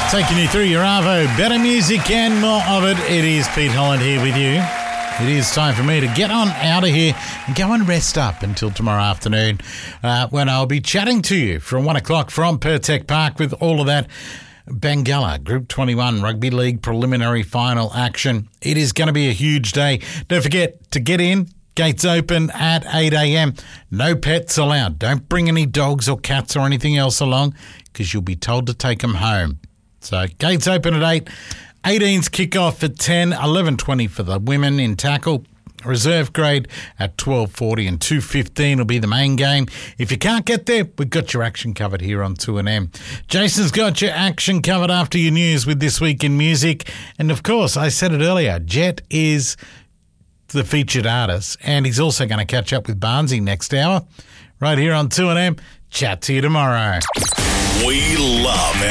Taking you through your Arvo, better music and more of it. It is Pete Holland here with you. It is time for me to get on out of here and go and rest up until tomorrow afternoon when I'll be chatting to you from 1 o'clock from Pertec Park with all of that Bangala Group 21 Rugby League preliminary final action. It is going to be a huge day. Don't forget to get in. Gates open at 8 a.m. No pets allowed. Don't bring any dogs or cats or anything else along because you'll be told to take them home. So gates open at 8. 18s kick off at 10. 11:20 for the women in tackle. Reserve grade at 12:40 and 2:15 will be the main game. If you can't get there, we've got your action covered here on 2NM. Jason's got your action covered after your news with This Week in Music. And of course, I said it earlier, Jet is the featured artist, and he's also going to catch up with Barnsey next hour right here on 2NM. Chat to you tomorrow. We love